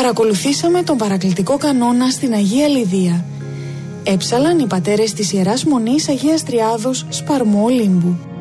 Παρακολουθήσαμε τον παρακλητικό κανόνα στην Αγία Λιδία. Έψαλαν οι πατέρες της Ιεράς Μονής Αγίας Τριάδος Σπαρμού Ολύμπου.